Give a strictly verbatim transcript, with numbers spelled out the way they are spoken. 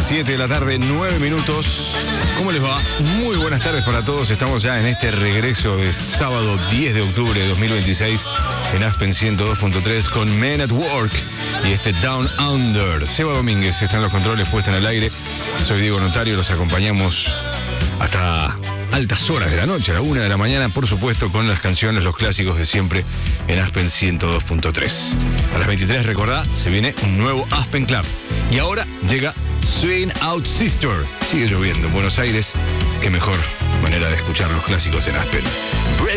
siete de la tarde, nueve minutos. ¿Cómo les va? Muy buenas tardes para todos. Estamos ya en este regreso de sábado diez de octubre de dos mil veintiséis en Aspen ciento dos punto tres con Men at Work y este Down Under. Seba Domínguez está en los controles, puesta en el aire. Soy Diego Notario, los acompañamos hasta altas horas de la noche, a la una de la mañana, por supuesto, con las canciones, los clásicos de siempre en Aspen ciento dos punto tres. A las veintitrés, recordá, se viene un nuevo Aspen Club. Y ahora llega Swing Out Sister. Sigue lloviendo en Buenos Aires. Qué mejor manera de escuchar los clásicos en Aspen.